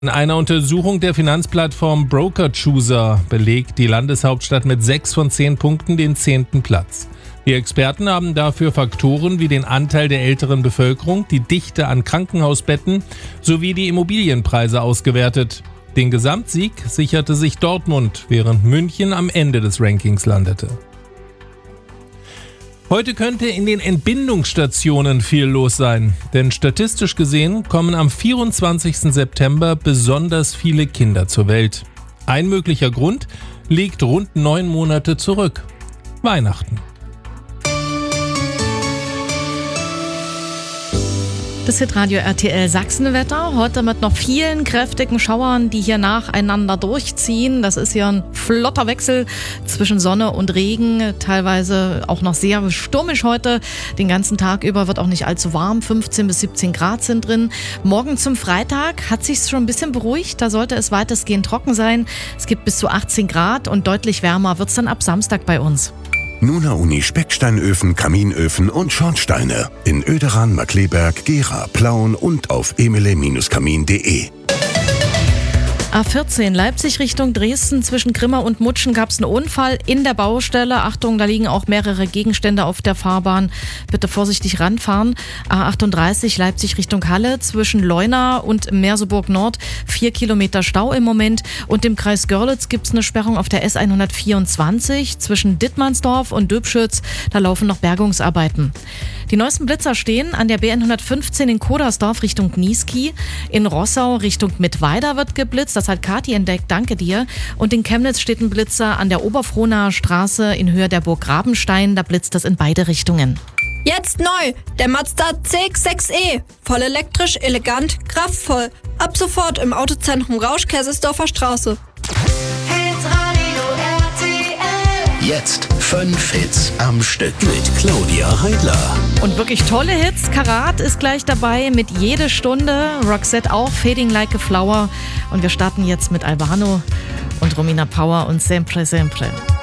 In einer Untersuchung der Finanzplattform BrokerChooser belegt die Landeshauptstadt mit 6 von 10 Punkten den 10. Platz. Die Experten haben dafür Faktoren wie den Anteil der älteren Bevölkerung, die Dichte an Krankenhausbetten sowie die Immobilienpreise ausgewertet. Den Gesamtsieg sicherte sich Dortmund, während München am Ende des Rankings landete. Heute könnte in den Entbindungsstationen viel los sein, denn statistisch gesehen kommen am 24. September besonders viele Kinder zur Welt. Ein möglicher Grund liegt rund 9 Monate zurück: Weihnachten. Das Hitradio RTL Sachsenwetter, heute mit noch vielen kräftigen Schauern, die hier nacheinander durchziehen. Das ist ja ein flotter Wechsel zwischen Sonne und Regen, teilweise auch noch sehr stürmisch heute. Den ganzen Tag über wird auch nicht allzu warm, 15 bis 17 Grad sind drin. Morgen zum Freitag hat sich's schon ein bisschen beruhigt, da sollte es weitestgehend trocken sein. Es gibt bis zu 18 Grad und deutlich wärmer wird's dann ab Samstag bei uns. Nuna Uni Specksteinöfen, Kaminöfen und Schornsteine in Oederan, Markkleeberg, Gera, Plauen und auf emele-kamin.de. A14 Leipzig Richtung Dresden, zwischen Grimma und Mutschen gab es einen Unfall in der Baustelle. Achtung, da liegen auch mehrere Gegenstände auf der Fahrbahn. Bitte vorsichtig ranfahren. A38 Leipzig Richtung Halle, zwischen Leuna und Merseburg Nord 4 Kilometer Stau im Moment. Und im Kreis Görlitz gibt es eine Sperrung auf der S124 zwischen Dittmannsdorf und Döbschütz. Da laufen noch Bergungsarbeiten. Die neuesten Blitzer stehen an der B115 in Kodersdorf Richtung Niesky. In Rossau Richtung Mittweida wird geblitzt. Das hat Kathi entdeckt, danke dir. Und in Chemnitz steht ein Blitzer an der Oberfrohnaer Straße in Höhe der Burg Grabenstein. Da blitzt es in beide Richtungen. Jetzt neu, der Mazda CX-6e. Voll elektrisch, elegant, kraftvoll. Ab sofort im Autozentrum Rausch, Kaisersdorfer Straße. Jetzt 5 Hits am Stück mit Claudia Heidler. Und wirklich tolle Hits. Karat ist gleich dabei mit Jede Stunde. Roxette auch, Fading Like a Flower. Und wir starten jetzt mit Albano und Romina Power und Sempre Sempre.